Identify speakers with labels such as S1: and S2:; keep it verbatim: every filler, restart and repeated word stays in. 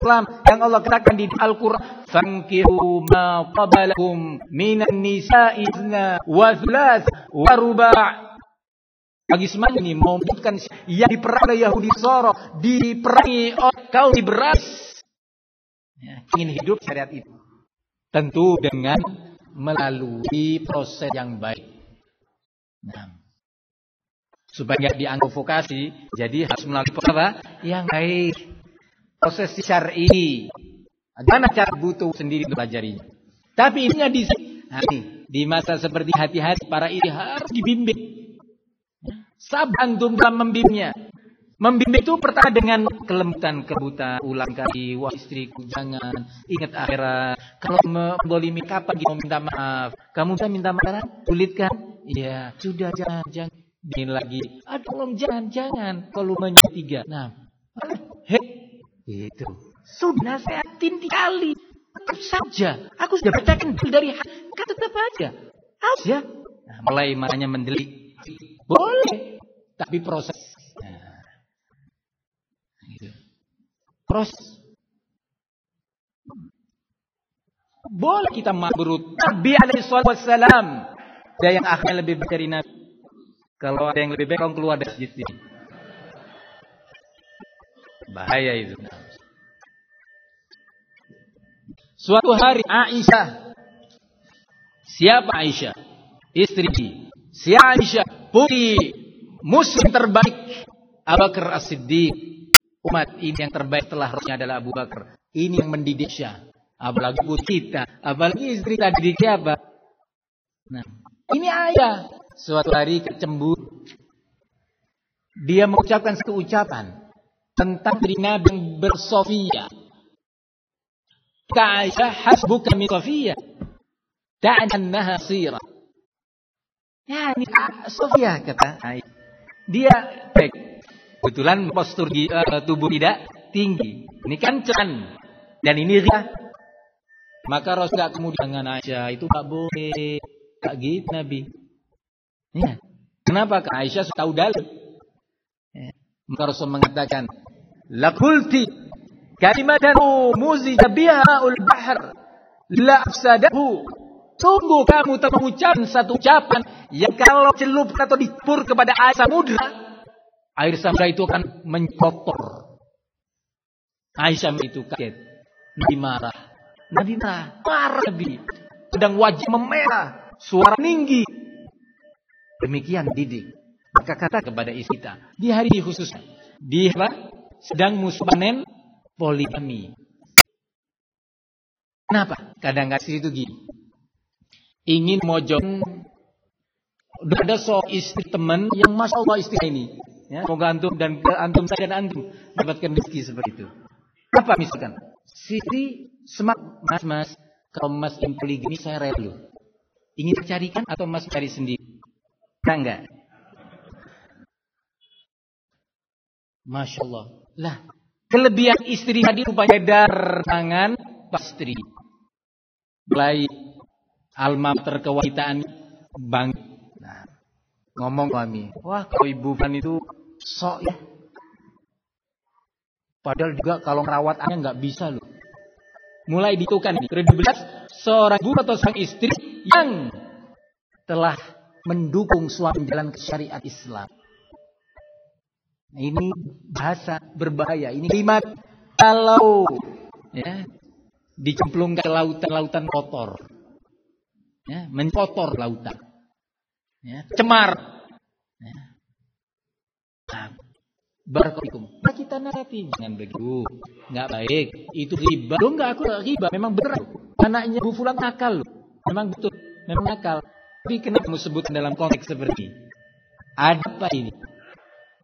S1: Islam yang Allah katakan di Al-Qur'an, fankihu ma qabalakum minan nisa'i wa thulath wa ruba'. Bagi semuanya ini mau menyebutkan yang diperangi oleh Yahudi Soro, diperangi oleh kaum liberas, ya, ingin hidup syariat itu. Tentu dengan melalui proses yang baik. Nah, supaya tidak dianggap vokasi, jadi harus melalui proses apa? Yang baik. Proses syar'i. Mana cara butuh sendiri belajarnya. Tapi ininya di nah, di masa seperti hati-hati para ini harus dibimbing. Sabar antum dalam membimbingnya. Membimbing itu pertama dengan kelembutan, kebutaan, ulang kali, wah istriku jangan, ingat akhirat. Kalau membolimi kapan mau minta maaf? Kamu bisa minta maaf? Sulit kan? Iya, sudah jangan, jangan. Ini lagi, aduh tolong jangan, jangan. Kalau menjadi tiga, nah, hei, itu sudah nasehatin kali. Tetap saja, aku sudah bacakan dari hati, tetap aja, aja. Nah, mulai makanya mendelik, boleh. Tapi proses, nah, gitu. Proses. Boleh kita mabrut. Nabi alaihi wassalam. Ada yang akhirnya lebih baik dari Nabi. Kalau ada yang lebih baik, orang keluar dari masjid ini. Bahaya itu. Suatu hari Aisyah. Siapa Aisyah? Istri. Si Aisyah. Putri. Muslim terbaik Abu Bakar As-Siddiq. Umat ini yang terbaik setelah Rasulnya adalah Abu Bakar. Ini yang mendidik Syah. Apalagi putri kita, apalagi istri tadi didik siapa? Nah, ini ayah. Suatu hari kecemburu. Dia mengucapkan satu ucapan tentang diri Nabi yang bersofia. Kata Aisyah, hasbuka min Sofia. Ta'annaha sirah. Ya, ini Sofia kata Aisyah. Dia baik. Kebetulan postur uh, tubuh tidak tinggi. Ini kancan. Dan ini ria. Maka Rasul tidak kemudian dengan Aisyah. Itu tak boleh. Tak gitu Nabi. Ya. Kenapa? Karena Aisyah sudah tahu dalam. Ya. Maka Rasul mengatakan. Lakulti. Kalimatan muzija biha'ul bahr. La afsadahu. Sungguh kamu telah mengucapkan satu ucapan yang kalau celup atau dipur kepada air samudra, air samudra itu akan mencotor. Aisyah itu kaget. Nabi marah. Nabi marah. Marah Nabi. Sedang wajah memerah. Suara tinggi. Demikian didik. Maka kata kepada istri kita. Di hari khususnya. Dia sedang musim panen poligami. Kenapa? Kadang-kadang itu gini. Ingin mojok, udah ada seorang istri teman yang masya Allah istri ini, ya, semoga antum dan antum saya dan antum dapatkan rezeki seperti itu. Apa misalkan? Siti semak mas mas, kalau mas ingin poligami saya rela. Ingin carikan atau mas cari sendiri? Nah, enggak. Masya Allah. Lah, kelebihan istri tadi rupanya dar tangan pastri. Mulai alma mater kewangitaan bang. Nah, ngomong kami, wah kalau ibu Fan itu sok ya. Padahal juga kalau merawat anaknya nggak bisa loh. Mulai ditukan nih kredibilitas seorang ibu atau sang istri yang telah mendukung suami jalan ke syariat Islam. Nah, ini bahasa berbahaya. Ini kalimat kalau ya dicemplungkan ke lautan-lautan kotor. Ya, menkotor lautan. Ya, cemar. Ya. Nah, barakallahu. Nah, kita nasihati jangan begitu. Enggak baik. Itu riba. Loh enggak, aku enggak riba, memang benar. Anaknya Bu Fulan nakal loh. Memang betul, memang nakal. Tapi kenapa kamu sebut dalam konteks seperti ini? Ada apa ini?